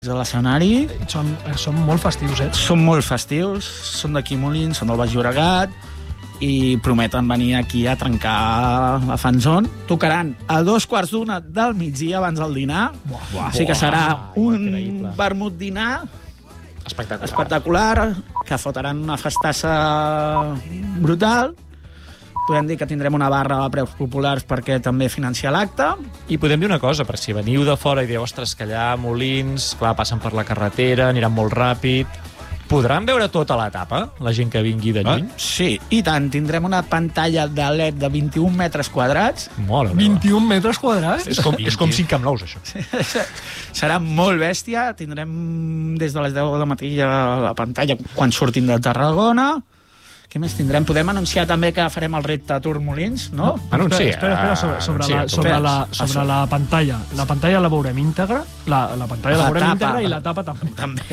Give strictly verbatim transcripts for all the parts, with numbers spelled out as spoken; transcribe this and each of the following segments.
a l'escenari. Són, són molt festius, eh? Són molt festius, són d'aquí Molins, són del Baix Llobregat i prometen venir aquí a trencar la fanzone. Tocaran a dos quarts d'una del migdia abans del dinar. Buah, buah, Així que serà buah, un increïble. vermut dinar espectacular. espectacular, que fotran una festassa brutal. Podem dir que tindrem una barra a preus populars perquè també financia l'acte. I podem dir una cosa, per si veniu de fora i dieu, ostres, que allà Molins, clar, passen per la carretera, aniran molt ràpid... Podran veure tota l'etapa, la gent que vingui de lluny? Ah, sí, i tant. Tindrem una pantalla de L E D de vint-i-un metres quadrats. Mola, vint-i-un metres quadrats? És com, és com cinc Camp Nous, això. Serà molt bèstia. Tindrem des de les deu del matí a la pantalla quan surtin de Tarragona. Què més tindrem? Podem anunciar també que farem el repte Tour Molins, no? no anuncia. Espera, espera, sobre, sobre, anuncia, la, sobre, la, sobre la pantalla. La pantalla la veurem íntegra, la, la pantalla la, la veurem íntegra i la tapa també. també.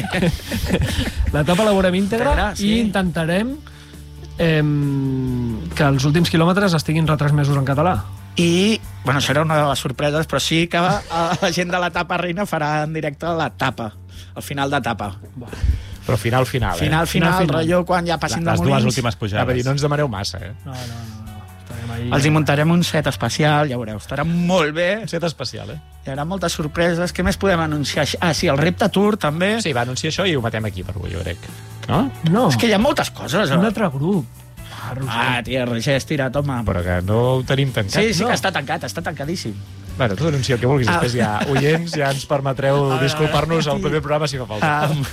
La tapa la veurem íntegra Integra, sí. i intentarem eh, que els últims quilòmetres estiguin retransmesos en català. I, bueno, serà una de les sorpreses, però sí que la gent de l'etapa reina farà en directe la tapa, el final d'etapa. Però final, final, eh? Final, final, final, rotllo quan ja passin de Les Molins. dues últimes pujades. A veure, no ens demaneu massa, eh? No, no, no. no. Estarem ahí. Els hi muntarem un set especial, ja veureu, estarà molt bé. Un set especial, eh? Hi haurà moltes sorpreses. Què més podem anunciar? Ah, sí, el repte Tour, també. Sí, va anunciar això i ho matem aquí per avui, jo crec. No? No, És que hi ha moltes coses. un Eh? altre grup. Ah, ah tia, Roger, estirat, home. Però que no ho tenim tancat. Sí, sí no? que està tancat, està tancadíssim. Bueno, tu denuncia el que vulguis, Ah. després ja, oients, ja ens permetreu veure, disculpar-nos al aquí- proper programa si fa falta. Um,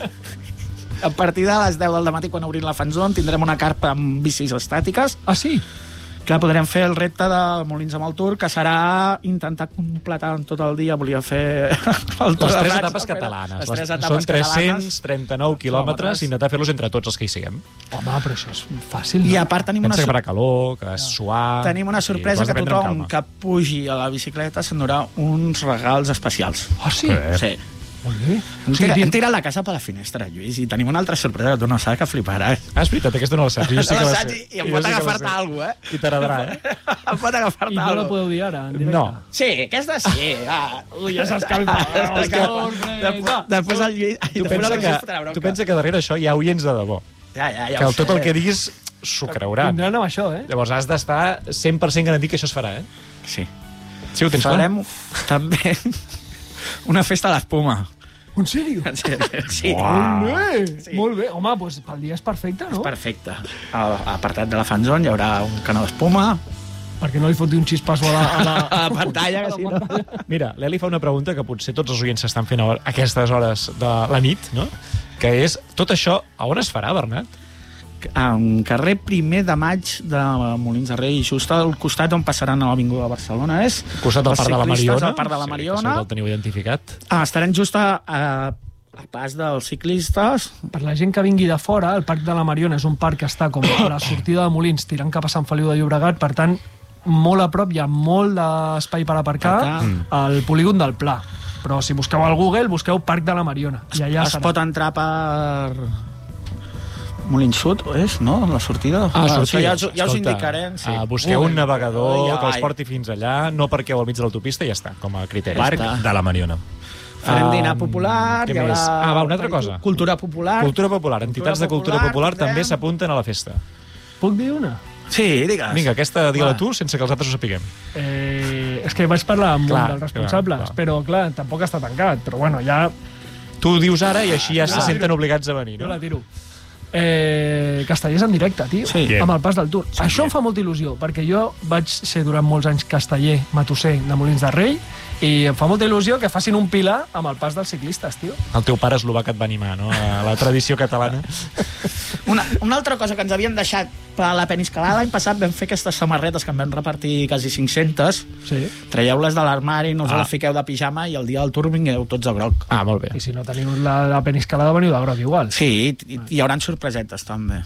a partir de les deu del matí, quan obrim la fanzone, tindrem una carpa amb bicis estàtiques. Ah, sí? Que podrem fer el repte de Molins amb el Tour, que serà intentar completar en tot el dia. Volia fer el Tour Les de tres Raig, etapes però catalanes. Les tres Les- etapes Són catalanes. tres-cents trenta-nou quilòmetres i intentar fer-los entre tots els que hi siguem. Home, però això és fàcil, no? I a part tenim una, Pensa que sor- farà calor, que és suar... tenim una i sorpresa, ho has de que prendre amb tothom calma. que pugi a la bicicleta s'endurà uns regals especials. Ah, sí? Eh. Sí. Molt bé. Hem O sigui, tirat, hem tin- tirat la casa per la finestra, Lluís, i tenim una altra sorpresa que tu no saps, que fliparàs. Ah, és veritat, aquesta no la saps. Jo sí No que la la saps sé. i em Jo pot sí que la agafar-te sé. alguna cosa, eh? I t'agradarà, eh? Em pot I agafar-te no la alguna cosa. podeu dir ara, en directe? No. Sí, aquesta sí. Ah. Ui, ja s'escalfa. És que després, després el Lluís... Ai, Tu després pensa, el Lluís que, fotrà bronca. tu pensa que darrere això hi ha oients de debò. Ja, ja, ja Que ho el, tot sé. el que diguis s'ho creuran. Vindran amb això, eh? Llavors has d'estar cent per cent garantit que això es farà, eh? Sí. Sí, ho tens clar? Farem també una festa a l'espuma. En sèrio? Sí. Molt bé, Sí. molt bé. Home, doncs pel dia és perfecte, no? Perfecte. A l'apartat de la fanzone hi haurà un canó d'espuma. Perquè no li foti un xispasso a la, a la, A la pantalla, que si no... Mira, l'Eli fa una pregunta que potser tots els oients s'estan fent a aquestes hores de la nit, no? Que és, tot això, a on es farà, Bernat? En carrer primer de maig de Molins de Rei, just al costat on passaran a l'Avinguda de Barcelona. És Al costat del els Parc de la ciclistes Mariona. al Parc de la Sí, Mariona. que segur que el teniu identificat. Ah, estarem just a, a, a pas dels ciclistes. Per la gent que vingui de fora, el Parc de la Mariona és un parc que està com a la sortida de Molins, tirant cap a Sant Feliu de Llobregat, per tant, molt a prop, hi ha molt d'espai per aparcar Aparcar. al polígon del Pla. Però si busqueu al Google, busqueu Parc de la Mariona. I allà Es serà. pot entrar per Molins Sud, és, no? La sortida? Ah, Això sortida. ja, us- ja us Escolta, indicarem. Sí. uh, busqueu un navegador Ai, que els ai. porti fins allà, no perquè al mig de l'autopista i ja està, com a criteri. Ja Parc està. de la Mariona. Farem dinar Um, popular, què hi haurà... més? Ah, va, una altra cosa. Cultura popular. Cultura popular, entitats de cultura popular, popular tindrem. també s'apunten a la festa. Puc dir una? Sí, digues. Vinga, aquesta digue-la Va. tu sense que els altres ho sapiguem. Eh, és que vaig parlar amb Clar, un dels responsables, clar, clar. però clar, tampoc està tancat. Però bueno, ja Tu ho dius ara i així ja se Ah, senten obligats a venir, jo no? la tiro. Eh, Castellers en directe, tio, Sí. amb el pas del Tour. Sí, Això em fa molta il·lusió, perquè jo vaig ser durant molts anys casteller, matusser de Molins de Rei, i em fa molta il·lusió que facin un pilar amb el pas dels ciclistes, tio. El teu pare eslovac et va animar, no? A la tradició catalana. Una, una altra cosa que ens havíem deixat per la peniscalada, l'any passat vam fer aquestes samarretes que en vam repartir quasi cinc-centes. Sí. Traieu-les de l'armari, no us Ah. les fiqueu de pijama i el dia del Tour vingueu tots de groc. Ah, molt bé. I si no teniu la, la peniscalada, veniu de groc igual. Sí, i, i hi haurà sorpresetes també.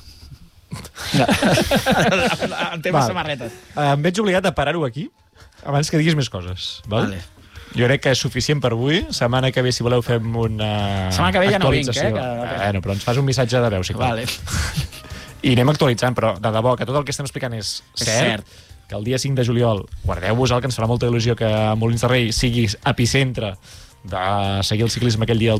en temes Val. samarretes. Eh, em veig obligat a parar-ho aquí abans que diguis més coses. Val? Vale. Jo crec que és suficient per avui. Setmana que ve, si voleu, fem una Setmana que ve ja no vinc, actualització. eh, que- Bueno, però ens fas un missatge de veu, si cal. Vale. I anem actualitzant, però de debò, que tot el que estem explicant és És cert, cert. que el dia cinc de juliol, guardeu-vos-el, que ens farà molta il·lusió que Molins de Rei sigui epicentre de seguir el ciclisme aquell dia del